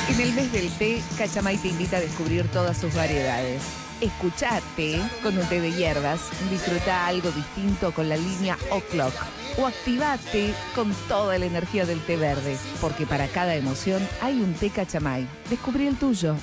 En el mes del té, Cachamay te invita a descubrir todas sus variedades. Escuchate con un té de hierbas, disfruta algo distinto con la línea O'Clock o activate con toda la energía del té verde, porque para cada emoción hay un té Cachamay. Descubrí el tuyo.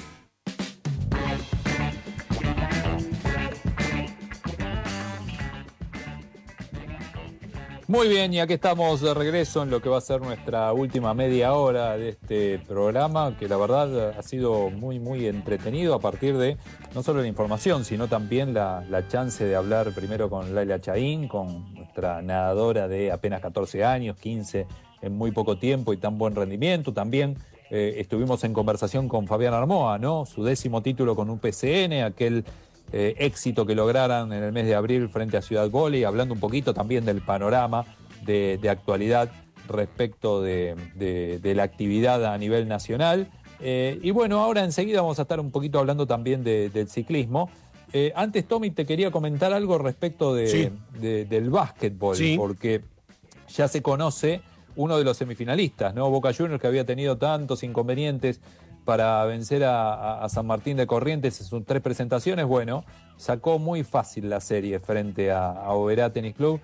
Muy bien, y aquí estamos de regreso en lo que va a ser nuestra última media hora de este programa, que la verdad ha sido muy, muy entretenido a partir de no solo la información, sino también la chance de hablar primero con Laila Chaín, con nuestra nadadora de apenas 14 años, 15 en muy poco tiempo y tan buen rendimiento. También estuvimos en conversación con Fabián Armoa, ¿no? Su 10º título con un PCN, aquel éxito que lograran en el mes de abril frente a Ciudad Volley, hablando un poquito también del panorama de actualidad respecto de la actividad a nivel nacional. Y bueno, ahora enseguida vamos a estar un poquito hablando también del ciclismo. Antes, Tommy, te quería comentar algo respecto del básquetbol, porque ya se conoce uno de los semifinalistas, ¿no? Boca Juniors, que había tenido tantos inconvenientes para vencer a San Martín de Corrientes en sus 3 presentaciones, bueno, sacó muy fácil la serie frente a Oberá Tenis Club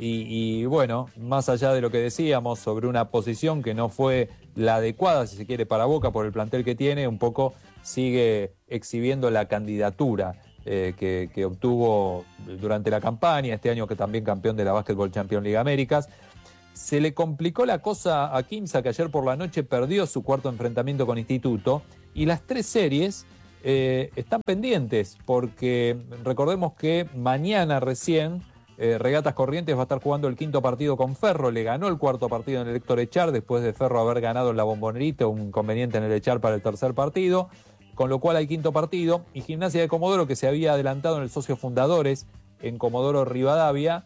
y bueno, más allá de lo que decíamos sobre una posición que no fue la adecuada, si se quiere, para Boca por el plantel que tiene, un poco sigue exhibiendo la candidatura que obtuvo durante la campaña, este año que también campeón de la Basketball Champions League Américas. Se le complicó la cosa a Quimsa, que ayer por la noche perdió su 4º enfrentamiento con Instituto, y las 3 series están pendientes, porque recordemos que mañana recién Regatas Corrientes va a estar jugando el 5º partido con Ferro, le ganó el 4º partido en el Héctor Echar, después de Ferro haber ganado en la Bombonerita, un inconveniente en el Echar para el 3er partido, con lo cual hay 5º partido, y Gimnasia de Comodoro, que se había adelantado en el Socio Fundadores en Comodoro Rivadavia,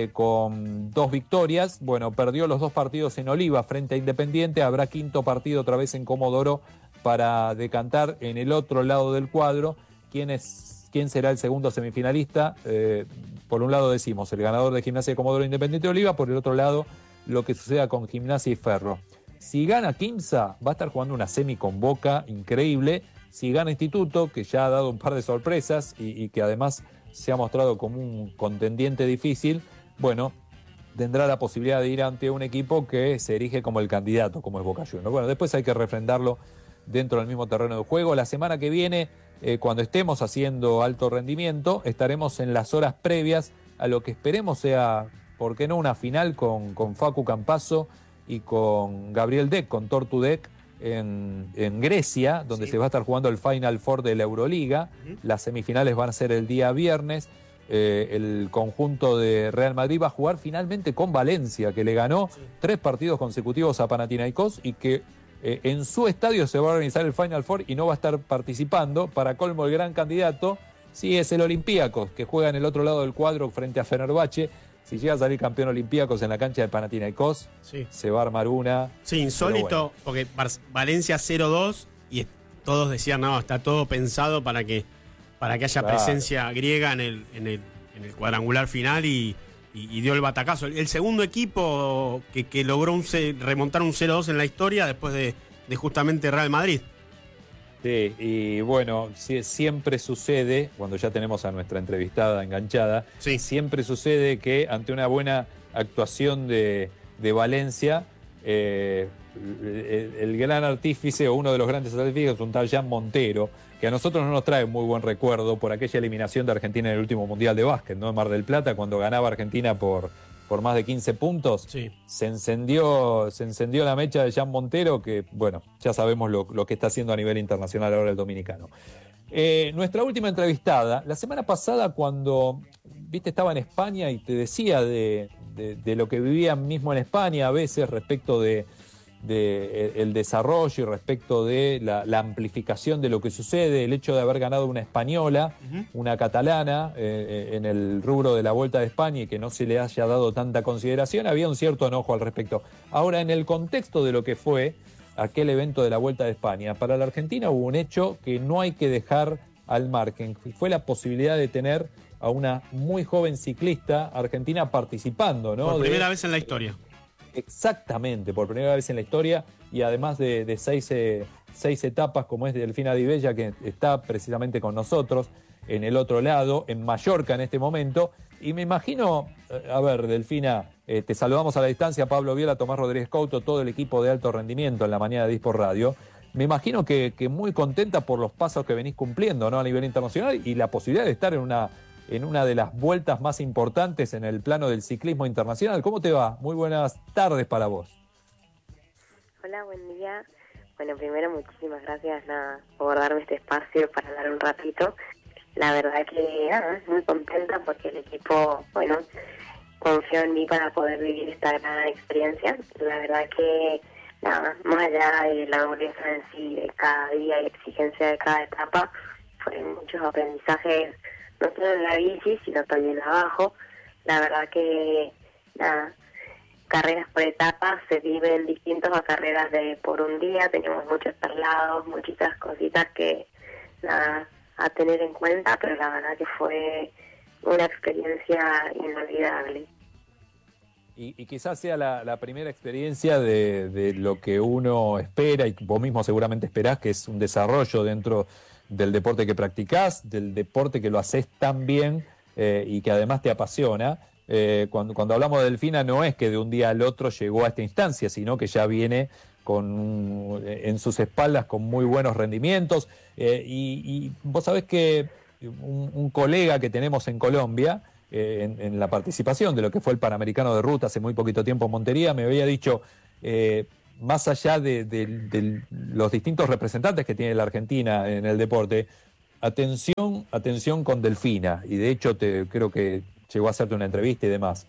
con 2 victorias, bueno, perdió los 2 partidos en Oliva frente a Independiente, habrá 5º partido otra vez en Comodoro para decantar en el otro lado del cuadro quién será el segundo semifinalista. Por un lado decimos el ganador de Gimnasia de Comodoro Independiente de Oliva, por el otro lado lo que suceda con Gimnasia y Ferro. Si gana Quimsa, va a estar jugando una semi con Boca increíble. Si gana Instituto, que ya ha dado un par de sorpresas y que además se ha mostrado como un contendiente difícil, bueno, tendrá la posibilidad de ir ante un equipo que se erige como el candidato, como es Boca Juniors. Bueno, después hay que refrendarlo dentro del mismo terreno de juego. La semana que viene, cuando estemos haciendo alto rendimiento, estaremos en las horas previas a lo que esperemos sea, ¿por qué no?, una final con Facu Campazzo y con Gabriel Deck, con Tortu Deck, en Grecia, donde se va a estar jugando el Final Four de la Euroliga. Las semifinales van a ser el día viernes. El conjunto de Real Madrid va a jugar finalmente con Valencia, que le ganó 3 partidos consecutivos a Panathinaikos y que en su estadio se va a organizar el Final Four y no va a estar participando. Para colmo, el gran candidato sí es el Olympiacos, que juega en el otro lado del cuadro frente a Fenerbahce. Si llega a salir campeón Olympiacos en la cancha de Panathinaikos, se va a armar una. Sí, insólito, bueno, porque Valencia 0-2 y todos decían, no, está todo pensado para que haya presencia griega en el cuadrangular final y dio el batacazo. El segundo equipo que logró remontar un 0-2 en la historia después de justamente Real Madrid. Sí, y bueno, siempre sucede, cuando ya tenemos a nuestra entrevistada enganchada, siempre sucede que ante una buena actuación de Valencia, el gran artífice o uno de los grandes artífices es un tal Jan Montero, que a nosotros no nos trae muy buen recuerdo por aquella eliminación de Argentina en el último Mundial de Básquet, ¿no? En Mar del Plata, cuando ganaba Argentina por más de 15 puntos, se encendió la mecha de Jan Montero, que bueno, ya sabemos lo que está haciendo a nivel internacional ahora el dominicano. Nuestra última entrevistada, la semana pasada cuando, estaba en España y te decía de lo que vivían mismo en España a veces respecto de el desarrollo y respecto de la amplificación de lo que sucede, el hecho de haber ganado una española, una catalana, en el rubro de la Vuelta de España y que no se le haya dado tanta consideración, había un cierto enojo al respecto. Ahora, en el contexto de lo que fue aquel evento de la Vuelta de España, para la Argentina hubo un hecho que no hay que dejar al margen, fue la posibilidad de tener a una muy joven ciclista argentina participando, ¿no? Por primera vez en la historia. Exactamente, por primera vez en la historia, y además de 6 etapas, como es Delfina Di Bella, que está precisamente con nosotros en el otro lado, en Mallorca en este momento. Y me imagino, a ver, Delfina, te saludamos a la distancia, Pablo Viola, Tomás Rodríguez Couto, todo el equipo de alto rendimiento en la mañana de Dispor Radio. Me imagino que muy contenta por los pasos que venís cumpliendo, ¿no?, a nivel internacional, y la posibilidad de estar en una de las vueltas más importantes en el plano del ciclismo internacional. ¿Cómo te va? Muy buenas tardes para vos. Hola, buen día. Bueno, primero muchísimas gracias por darme este espacio para hablar un ratito. La verdad que muy contenta porque el equipo, confió en mí para poder vivir esta gran experiencia. La verdad que más allá de la dureza en sí de cada día y la exigencia de cada etapa, fueron muchos aprendizajes, no solo en la bici, sino también abajo. La verdad que carreras por etapas se viven distintos a carreras de por un día. Tenemos muchos traslados, muchitas cositas que a tener en cuenta, pero la verdad que fue una experiencia inolvidable. Y quizás sea la primera experiencia de lo que uno espera, y vos mismo seguramente esperás, que es un desarrollo dentro del deporte que practicás, del deporte que lo haces tan bien y que además te apasiona. Cuando hablamos de Delfina, no es que de un día al otro llegó a esta instancia, sino que ya viene en sus espaldas con muy buenos rendimientos. Y vos sabés que un colega que tenemos en Colombia, en la participación de lo que fue el Panamericano de Ruta hace muy poquito tiempo en Montería, me había dicho, más allá de los distintos representantes que tiene la Argentina en el deporte, atención con Delfina, y de hecho creo que llegó a hacerte una entrevista y demás.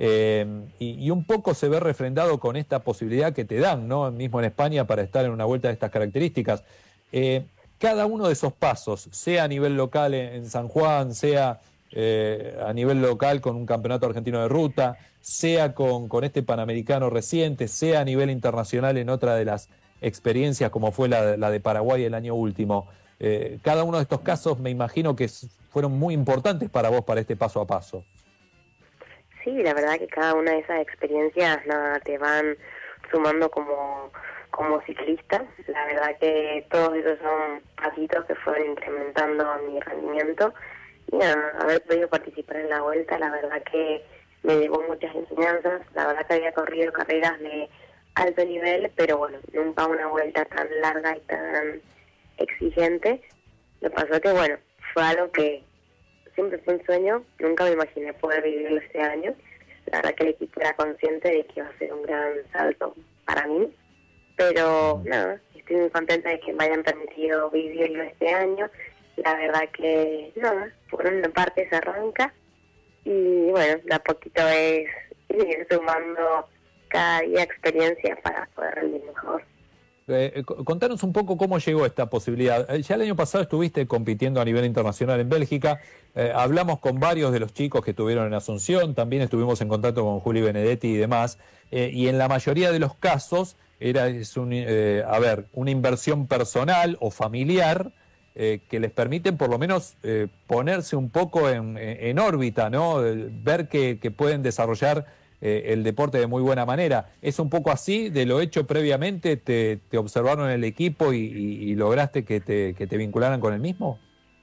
Y un poco se ve refrendado con esta posibilidad que te dan, ¿no?, mismo en España, para estar en una vuelta de estas características. Cada uno de esos pasos, sea a nivel local en San Juan, sea a nivel local con un campeonato argentino de ruta, sea con este Panamericano reciente, sea a nivel internacional en otra de las experiencias como fue la de Paraguay el año último. Cada uno de estos casos me imagino que fueron muy importantes para vos, para este paso a paso. Sí, la verdad que cada una de esas experiencias te van sumando como ciclista. La verdad que todos esos son pasitos que fueron incrementando mi rendimiento. Y haber podido participar en la vuelta, la verdad que me llevó muchas enseñanzas. La verdad que había corrido carreras de alto nivel, pero bueno, nunca una vuelta tan larga y tan exigente. Me pasó que fue algo que siempre fue un sueño, nunca me imaginé poder vivirlo este año. La verdad que el equipo era consciente de que iba a ser un gran salto para mí, pero estoy muy contenta de que me hayan permitido vivirlo este año. La verdad que por una parte se arranca y de a poquito es ir sumando cada día experiencia para poder rendir mejor. Contanos un poco cómo llegó esta posibilidad. Ya el año pasado estuviste compitiendo a nivel internacional en Bélgica. Hablamos con varios de los chicos que estuvieron en Asunción, también estuvimos en contacto con Juli Benedetti y demás, y en la mayoría de los casos es una inversión personal o familiar que les permiten por lo menos ponerse un poco en órbita, ¿no? Ver que pueden desarrollar el deporte de muy buena manera. ¿Es un poco así? ¿De lo hecho previamente te observaron en el equipo y lograste que te vincularan con el mismo?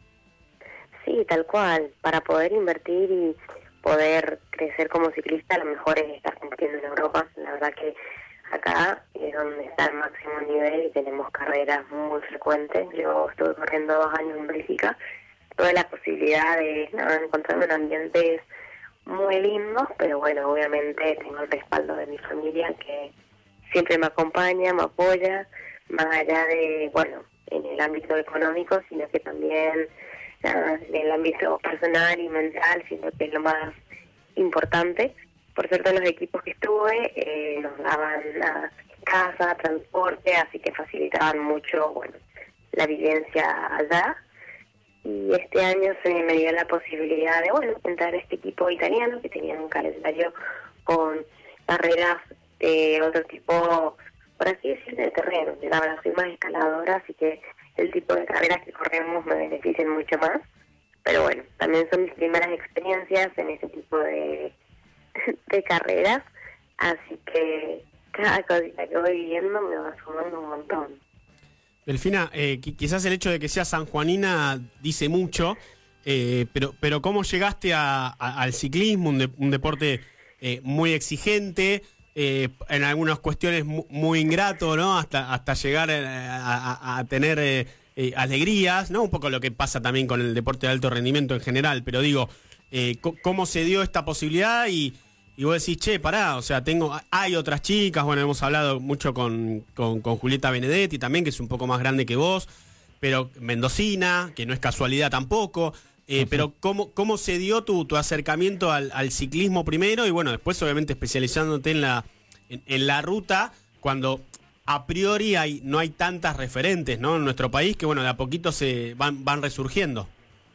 Sí, tal cual. Para poder invertir y poder crecer como ciclista, lo mejor es estar compitiendo en Europa. La verdad que acá es donde está el máximo nivel y tenemos carreras muy frecuentes. Yo estuve corriendo 2 años en Bélgica. Tuve la posibilidad de encontrarme en ambientes muy lindos, pero obviamente tengo el respaldo de mi familia que siempre me acompaña, me apoya, más allá de, en el ámbito económico, sino que también en el ámbito personal y mental, sino que es lo más importante. Por suerte los equipos que estuve nos daban casa, transporte, así que facilitaban mucho la vivencia allá. Y este año se me dio la posibilidad de entrar a este equipo italiano que tenía un calendario con carreras de otro tipo, por así decirlo, de terreno. Yo la verdad soy más escaladora, así que el tipo de carreras que corremos me benefician mucho más. Pero también son mis primeras experiencias en ese tipo de carreras, así que cada cosita que voy viviendo me va sumando un montón. Delfina, quizás el hecho de que sea sanjuanina dice mucho, pero ¿cómo llegaste al ciclismo, un deporte muy exigente, en algunas cuestiones muy ingrato, ¿no? Hasta llegar a tener alegrías, ¿no? Un poco lo que pasa también con el deporte de alto rendimiento en general, pero digo, ¿cómo se dio esta posibilidad? Y vos decís, che, pará, o sea, hay otras chicas, bueno, hemos hablado mucho con Julieta Benedetti también, que es un poco más grande que vos, pero mendocina, que no es casualidad tampoco, pero ¿cómo se dio tu acercamiento al ciclismo primero y bueno, después obviamente especializándote en la ruta, cuando a priori no hay tantas referentes, ¿no? En nuestro país, que bueno, de a poquito se van resurgiendo.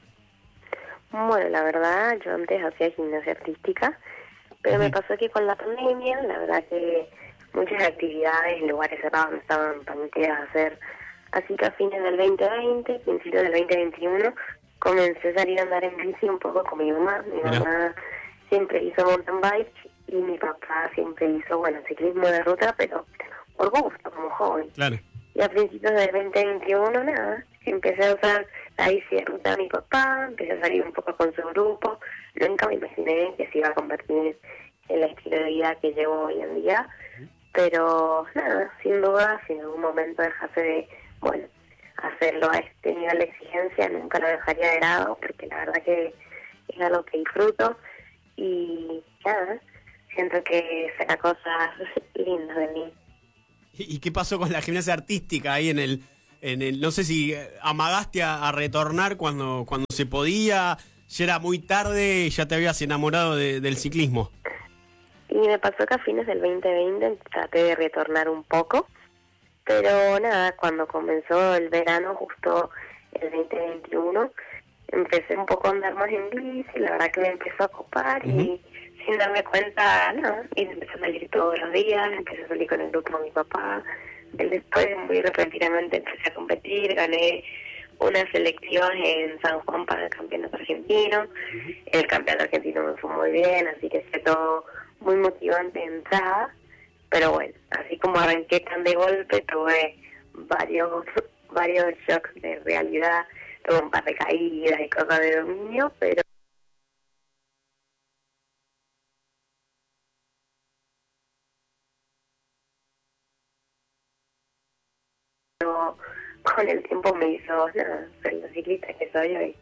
Bueno, la verdad, yo antes hacía gimnasia artística, pero me pasó que con la pandemia, la verdad que muchas actividades en lugares cerrados no estaban permitidas hacer. Así que a fines del 2020, principios del 2021, comencé a salir a andar en bici un poco con mi mamá. Mi mamá siempre hizo mountain bike y mi papá siempre hizo, bueno, ciclismo de ruta, pero por gusto, como joven. Claro. Y a principios del 2021, nada, empecé a usar la bici de ruta de mi papá, empecé a salir un poco con su grupo. Nunca me imaginé que se iba a convertir en el estilo de vida que llevo hoy en día, pero nada, sin duda, si en algún momento dejase de, bueno, hacerlo a este nivel de exigencia, nunca lo dejaría de lado, porque la verdad que es algo que disfruto y nada, siento que saca cosas lindas de mí. ¿Y qué pasó con la gimnasia artística ahí en el no sé si amagaste a retornar cuando se podía, ya era muy tarde, ya te habías enamorado del ciclismo? Y me pasó que a fines del 2020 traté de retornar un poco, pero nada, cuando comenzó el verano, justo el 2021, empecé un poco a andar más en bici, la verdad que me empezó a copar y sin darme cuenta, nada, y empecé a salir todos los días, empecé a salir con el grupo de mi papá. Después, muy repentinamente, empecé a competir, gané una selección en San Juan para el campeonato argentino. El campeonato argentino me fue muy bien, así que fue todo muy motivante de entrada. Pero bueno, así como arranqué tan de golpe, tuve varios shocks de realidad, tuve un par de caídas y cosas de dominio, pero con el tiempo me hizo, nada, ser la ciclista que soy hoy.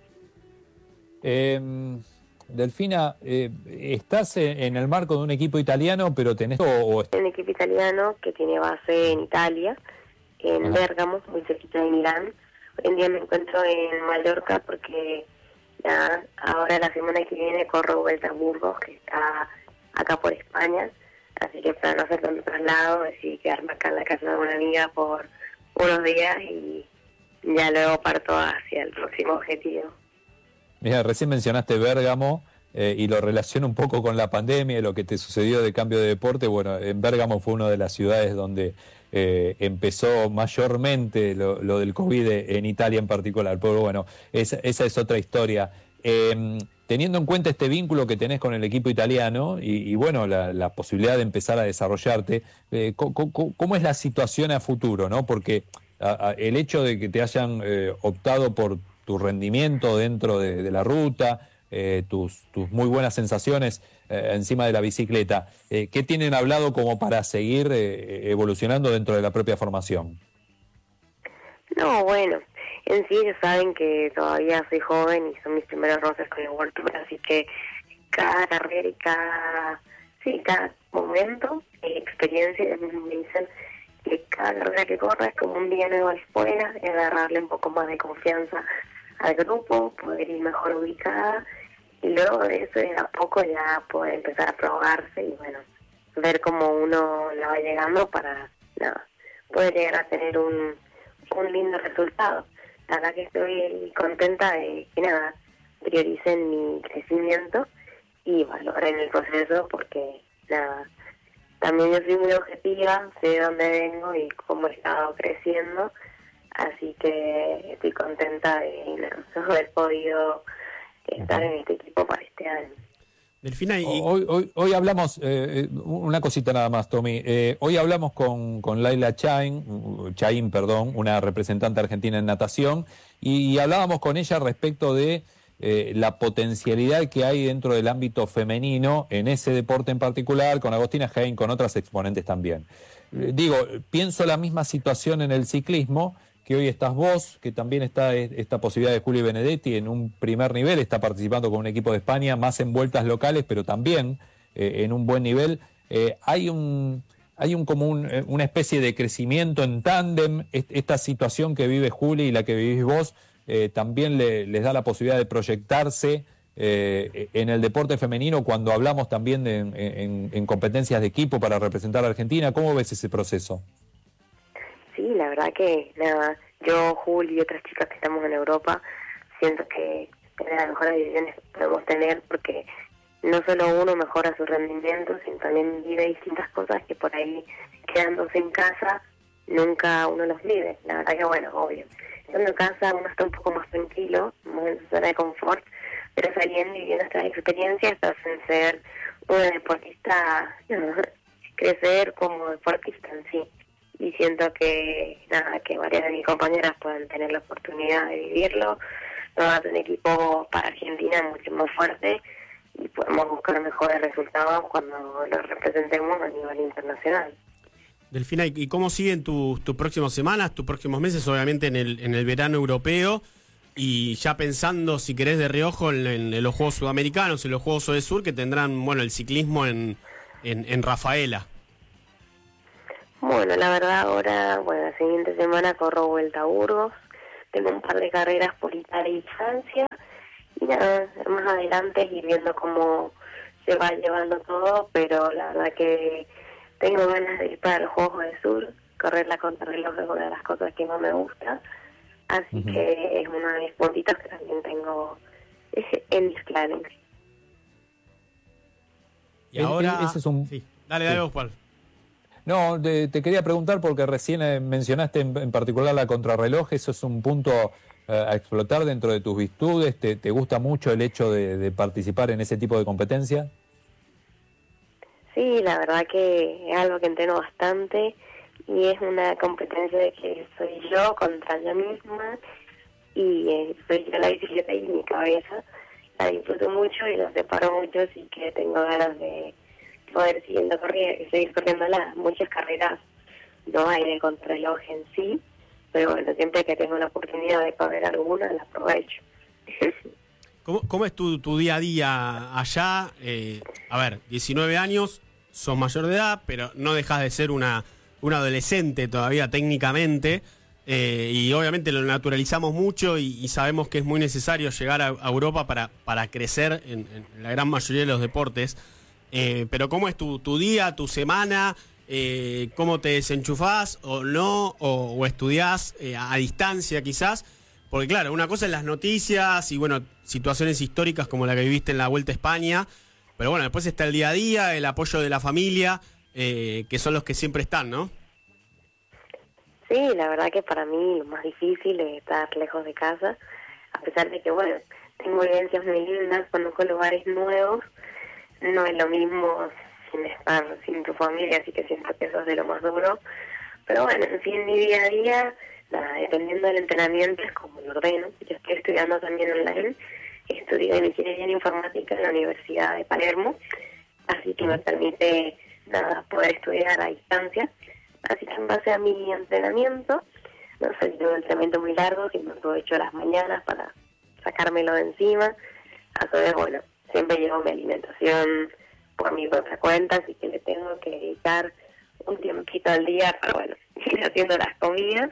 Delfina, estás en el marco de un equipo italiano, pero tenés... Un equipo italiano que tiene base en Italia, en Bérgamo, muy cerquita de Milán. Hoy en día me encuentro en Mallorca porque ya ahora la semana que viene corro vuelta a Burgos, que está acá por España. Así que para no hacer tanto traslado, decidí quedarme acá en la casa de una amiga por unos días y ya luego parto hacia el próximo objetivo. Mira, recién mencionaste Bérgamo y lo relaciono un poco con la pandemia y lo que te sucedió de cambio de deporte. Bueno, en Bérgamo fue una de las ciudades donde empezó mayormente lo del COVID en Italia en particular. Pero bueno, esa es otra historia. Teniendo en cuenta este vínculo que tenés con el equipo italiano y bueno, la posibilidad de empezar a desarrollarte, ¿cómo es la situación a futuro, ¿no? Porque el hecho de que te hayan optado por tu rendimiento dentro de la ruta, tus muy buenas sensaciones encima de la bicicleta, ¿qué tienen hablado como para seguir evolucionando dentro de la propia formación? No, bueno, en sí ellos saben que todavía soy joven y son mis primeros roces con el World Tour, así que cada carrera y cada momento, experiencia, ellos mismos me dicen que cada carrera que corra es como un día nuevo a la escuela, es agarrarle un poco más de confianza al grupo, poder ir mejor ubicada y luego de eso de a poco ya poder empezar a probarse y bueno, ver cómo uno la va llegando para poder llegar a tener un lindo resultado. La verdad que estoy contenta de que prioricen mi crecimiento y valoren el proceso porque también yo soy muy objetiva, sé de dónde vengo y cómo he estado creciendo, así que estoy contenta de haber podido estar en este equipo para este año. Delfina, y Hoy hablamos, una cosita nada más, Tommy. Hoy hablamos con Laila Chain, una representante argentina en natación, y hablábamos con ella respecto de la potencialidad que hay dentro del ámbito femenino en ese deporte en particular, con Agostina Hein, con otras exponentes también. Pienso la misma situación en el ciclismo, que hoy estás vos, que también está esta posibilidad de Juli Benedetti en un primer nivel, está participando con un equipo de España, más en vueltas locales, pero también en un buen nivel. Hay una especie de crecimiento en tándem. Esta situación que vive Juli y la que vivís vos también les da la posibilidad de proyectarse en el deporte femenino cuando hablamos también en competencias de equipo para representar a Argentina. ¿Cómo ves ese proceso? Sí, la verdad que nada, yo, Juli y otras chicas que estamos en Europa, siento que es de las mejores decisiones que podemos tener, porque no solo uno mejora su rendimiento, sino también vive distintas cosas que por ahí, quedándose en casa, nunca uno los vive. La verdad que bueno, obvio, estando en casa uno está un poco más tranquilo, más en su zona de confort, pero saliendo y viviendo estas experiencias te hacen ser una deportista, crecer como deportista en sí. Y siento que varias de mis compañeras puedan tener la oportunidad de vivirlo. Nos va a tener un equipo para Argentina mucho más fuerte y podemos buscar mejores resultados cuando los representemos a nivel internacional. Delfina, ¿y cómo siguen tus próximas semanas, tus próximos meses, obviamente en el verano europeo? Y ya pensando, si querés, de reojo en los Juegos Sudamericanos, en los Juegos Odesur, que tendrán, el ciclismo en Rafaela. Bueno, la verdad ahora, la siguiente semana corro Vuelta a Burgos, tengo un par de carreras por Italia y Francia, y nada, más adelante ir viendo cómo se va llevando todo, pero la verdad que tengo ganas de ir para los Juegos del Sur, correr la contrarreloj es una de las cosas que más me gusta, así que es uno de mis puntitos que también tengo en mis planes. Y ahora... Ese es un... Sí, dale vos, Juan. No, te quería preguntar porque recién mencionaste en particular la contrarreloj. ¿Eso es un punto a explotar dentro de tus virtudes? ¿Te gusta mucho el hecho de participar en ese tipo de competencia? Sí, la verdad que es algo que entreno bastante y es una competencia de que soy yo contra yo misma y soy yo la bicicleta y mi cabeza. La disfruto mucho y la separo mucho, así que tengo ganas de poder seguir corriendo muchas carreras. No hay de contrarreloj en sí, pero bueno, siempre que tengo la oportunidad de correr alguna, la aprovecho. ¿Cómo es tu día a día allá? 19 años, sos mayor de edad, pero no dejas de ser una adolescente todavía técnicamente, y obviamente lo naturalizamos mucho y sabemos que es muy necesario llegar a Europa para crecer en la gran mayoría de los deportes. Pero ¿cómo es tu día, tu semana? ¿Cómo te desenchufás o no? ¿O estudiás a distancia quizás? Porque claro, una cosa es las noticias y situaciones históricas como la que viviste en la Vuelta a España, pero después está el día a día, el apoyo de la familia, que son los que siempre están, ¿no? Sí, la verdad que para mí lo más difícil es estar lejos de casa, a pesar de que, tengo vivencias muy lindas, conozco lugares nuevos. No es lo mismo sin estar sin tu familia, así que siento que eso es de lo más duro. Pero en fin, en mi día a día, dependiendo del entrenamiento, es como lo ordeno. Yo estoy estudiando también online, estudio en Ingeniería en Informática en la Universidad de Palermo, así que me permite poder estudiar a distancia. Así que en base a mi entrenamiento, no soy de un entrenamiento muy largo, siempre aprovecho las mañanas para sacármelo de encima. A su vez, siempre llevo mi alimentación por mi propia cuenta, así que le tengo que dedicar un tiempito al día para, ir haciendo las comidas.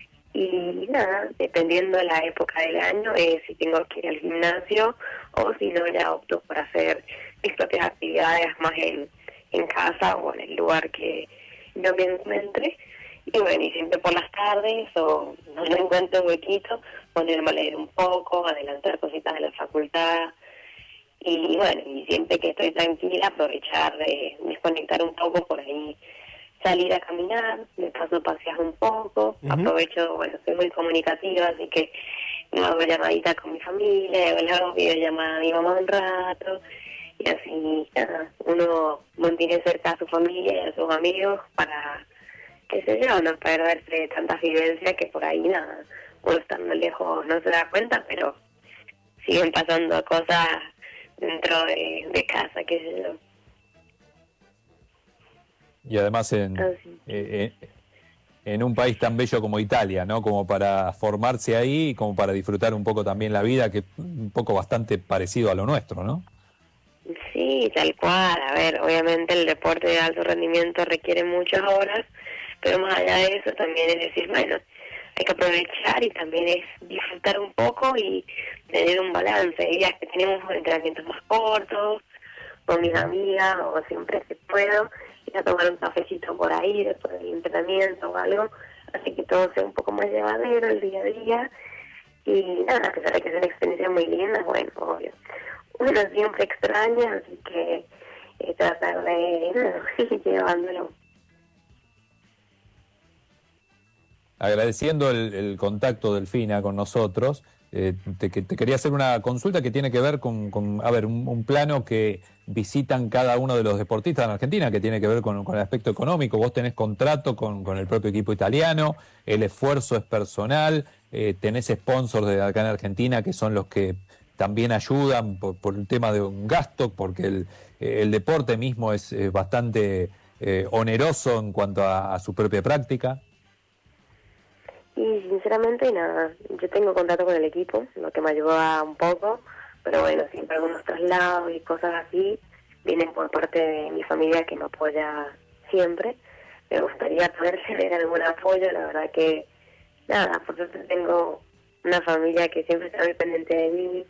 Y dependiendo de la época del año, si tengo que ir al gimnasio o si no, ya opto por hacer mis propias actividades más en casa o en el lugar que yo me encuentre. Y siempre por las tardes o no me encuentro un huequito, ponerme a leer un poco, adelantar cositas de la facultad. Y siempre que estoy tranquila, aprovechar de desconectar un poco por ahí, salir a caminar, de paso pasear un poco, aprovecho, soy muy comunicativa, así que me hago llamadita con mi familia, le hago videollamada a mi mamá un rato, y así uno mantiene cerca a su familia y a sus amigos para, qué sé yo, no perderse tantas vivencias que por ahí nada, uno estando lejos no se da cuenta, pero siguen pasando cosas dentro de casa, qué sé yo. Y además en un país tan bello como Italia, ¿no? Como para formarse ahí y como para disfrutar un poco también la vida, que es un poco bastante parecido a lo nuestro, ¿no? Sí, tal cual. A ver, obviamente el deporte de alto rendimiento requiere muchas horas, pero más allá de eso también es decir, bueno, hay que aprovechar y también es disfrutar un poco y tener un balance. Hay días que tenemos entrenamientos más cortos, con mis amigas o siempre que puedo, ir a tomar un cafecito por ahí después del entrenamiento o algo, así que todo sea un poco más llevadero el día a día. Y nada, a pesar de que es una experiencia muy linda, bueno, obvio. Uno siempre extraña, así que tratar de ir llevándolo. Agradeciendo el contacto, Delfina, con nosotros, te quería hacer una consulta que tiene que ver con a ver, un plano que visitan cada uno de los deportistas en Argentina, que tiene que ver con el aspecto económico. Vos tenés contrato con el propio equipo italiano, el esfuerzo es personal, tenés sponsors de acá en Argentina que son los que también ayudan por el tema de un gasto, porque el deporte mismo es bastante oneroso en cuanto a su propia práctica. Y sinceramente nada, yo tengo contacto con el equipo, lo que me ayuda un poco, pero bueno, siempre algunos traslados y cosas así vienen por parte de mi familia que me apoya siempre. Me gustaría poder tener algún apoyo, la verdad que nada, por suerte tengo una familia que siempre está muy pendiente de mí,